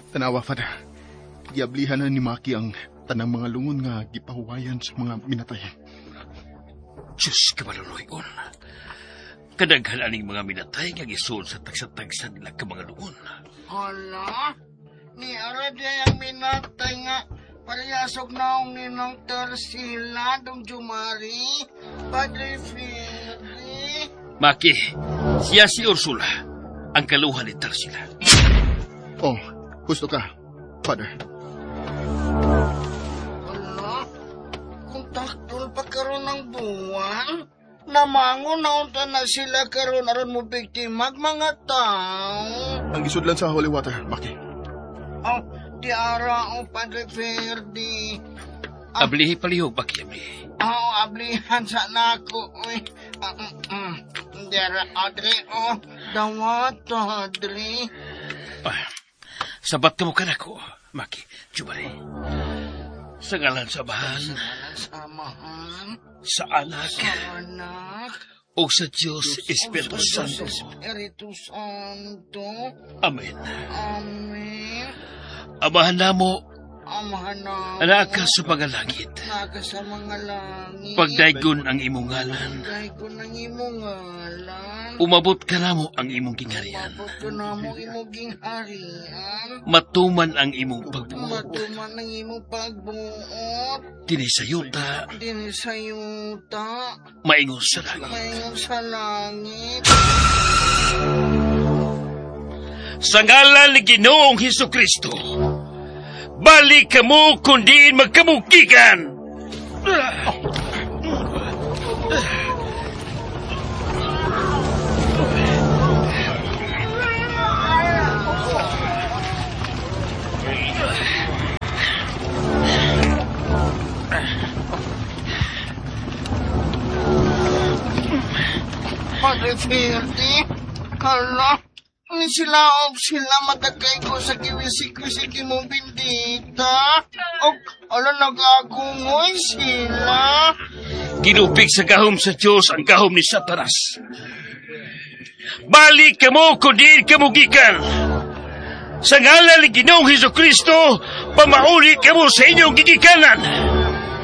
Tanawa, Father. Giablihan na ni Maki ang tanang mga lungon nga gipahuwayan sa mga minatay. Diyos kamaluluyon. Kadaghan aning mga minatay nga gisul sa tagsa-tagsa nila ka mga lungon. Hala? Ni Aradia yung minatay nga pariyasog naong ninong Tersila, Dong Jumari, Padre Fili. Maki, siya si Ursula, ang kaluhan ni Tersila. Oh, gusto ka, Father. Hala? Kung taktol pa karon ng buwan, namangon na unta na sila karon aron mo biktimag mga tao. Ang gisudlan sa holy water, Maki. Oh, di ara o Padre Ferdi. Ablihi palihog, Maki, ablihi. Ablihan sa nako. Dera, Adri, dawat, Adri. Sabat ka mo ka na ko, Maki, Jumari. Sa ngalan sa bahan, Sa amahan, sa anak, sa anak, o sa Diyos Espiritu Santo. Espiritu Santo. Amen. Amen. Amahan na mo, Amahan na. anak ka sa mga langit. Naga sa mga langit. Pagdaygon ang imong ngalan, Pagdaygon ang imong ngalan. umabot ka na mo ang imong kingharian. Mabot ko na mo imong gingharian. Matuman ang imong pagbuot. Matuman ang imong pagbuot. Tinisayuta, Din sa yuta. maingon sa langit. Ngayon sa langit. Sa ngalan ni Ginoong Hesukristo, balik ka mo kundi magkamukikan. Padre Ferdi, hala, ni sila madagay ko sa kiwisik-wisik mong bindita. Ala, nagagungoy sila. Ginupig sa gahom sa Diyos ang gahom ni Satanas. Balik ka mo kundi kamugikan. Sa ngalan ni Ginoong Hesukristo, pamauli ka mo sa inyong gigikanan.